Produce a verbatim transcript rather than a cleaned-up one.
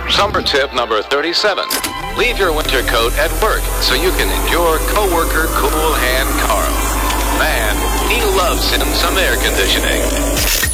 Summer tip number thirty-seven. Leave your winter coat at work so you can endure coworker Cool Hand Carl. Man, he loves him some air conditioning.